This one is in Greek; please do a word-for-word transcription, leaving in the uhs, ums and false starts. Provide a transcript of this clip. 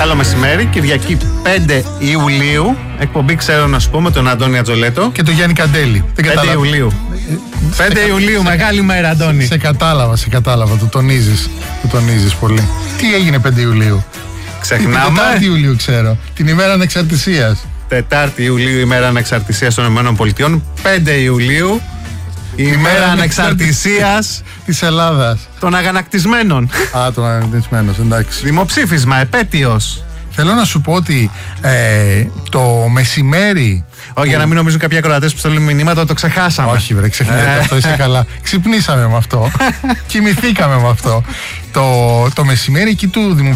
Καλό μεσημέρι, Κυριακή πέντε Ιουλίου. Εκπομπή ξέρω να σου πω με τον Αντώνη Ατζολέτο και τον Γιάννη Καντέλη. πέντε Ιουλίου. πέντε Ιουλίου, μεγάλη μέρα, Αντώνη. Σε κατάλαβα, σε κατάλαβα. Το τονίζεις. Το τονίζεις πολύ. Τι έγινε πέντε Ιουλίου? Ξεχνάμε. Την τετάρτη Ιουλίου ξέρω. Την ημέρα ανεξαρτησίας. τετάρτη Ιουλίου, ημέρα ανεξαρτησίας των ΗΠΑ. πέντε Ιουλίου, η ημέρα ανεξαρτησίας της Ελλάδας. Των αγανακτισμένων. Α, των αγανακτισμένων, εντάξει. Δημοψήφισμα, επέτειος. Θέλω να σου πω ότι ε, το μεσημέρι. Όχι, που... για να μην νομίζουν κάποιοι ακροατές που στέλνουν μηνύματα, το ξεχάσαμε. Όχι, βρε, ξεχνάτε αυτό, είσαι καλά. Ξυπνήσαμε με αυτό. Κοιμηθήκαμε με αυτό. Το, το μεσημέρι εκεί του